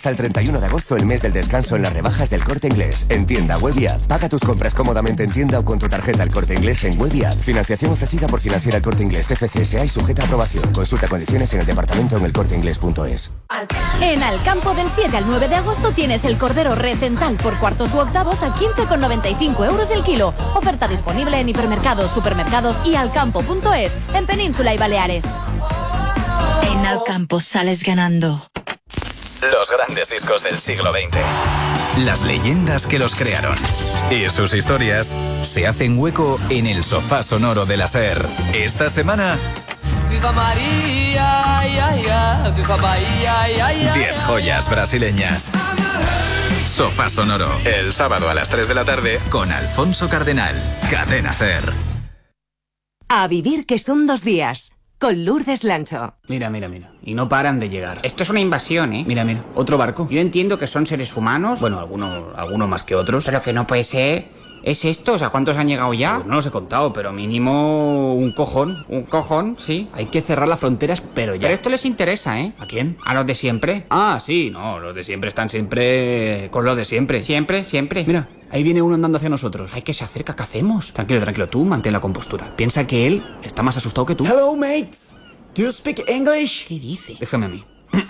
hasta el 31 de agosto el mes del descanso en las rebajas del Corte Inglés. En tienda, web y app. Paga tus compras cómodamente en tienda o con tu tarjeta El Corte Inglés en web y app. Financiación ofrecida por Financiera El Corte Inglés FCSA y sujeta a aprobación. Consulta condiciones en el departamento en elcorteinglés.es. En Alcampo del 7 al 9 de agosto tienes el cordero recental por cuartos u octavos a 15,95 euros el kilo. Oferta disponible en hipermercados, supermercados y alcampo.es en Península y Baleares. En Alcampo sales ganando. Los grandes discos del siglo XX. Las leyendas que los crearon. Y sus historias se hacen hueco en el sofá sonoro de la SER. Esta semana... Viva María, viva Bahía, 10 joyas brasileñas. Sofá sonoro, el sábado a las 3 de la tarde con Alfonso Cardenal. Cadena SER. A vivir que son 2 días. Con Lourdes Lancho. Mira. Y no paran de llegar. Esto es una invasión, ¿eh? Mira. Otro barco. Yo entiendo que son seres humanos. Bueno, algunos más que otros. Pero que no puede ser... ¿Es esto? O sea, ¿cuántos han llegado ya? Pues no los he contado, pero mínimo un cojón. Un cojón, sí. Hay que cerrar las fronteras, pero ya. Pero esto les interesa, ¿eh? ¿A quién? ¿A los de siempre? Ah, sí. No, los de siempre están siempre con los de siempre. Siempre. Mira, ahí viene uno andando hacia nosotros. Ay, que se acerca, ¿qué hacemos? Tranquilo, tú mantén la compostura. Piensa que él está más asustado que tú. Hello, mates. Do you speak English? ¿Qué dice? Déjame a mí.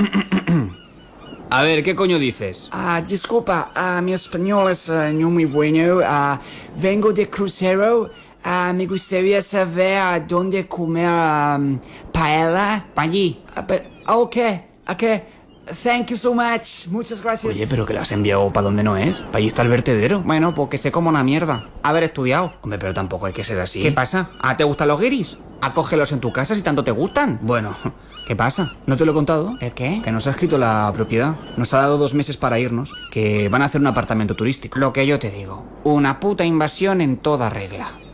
A ver, ¿qué coño dices? Disculpa, mi español es no muy bueno. Vengo de crucero. Me gustaría saber a dónde comer paella. Pa' allí. Okay. Thank you so much. Muchas gracias. Oye, pero que la has enviado para donde no es. Para allí está el vertedero. Bueno, pues que sé como una mierda. Haber estudiado. Hombre, pero tampoco hay que ser así. ¿Qué pasa? ¿Te gustan los guiris? Acógelos en tu casa si tanto te gustan. Bueno, ¿qué pasa? ¿No te lo he contado? ¿El qué? Que nos ha escrito la propiedad. Nos ha dado 2 meses para irnos. Que van a hacer un apartamento turístico. Lo que yo te digo. Una puta invasión en toda regla.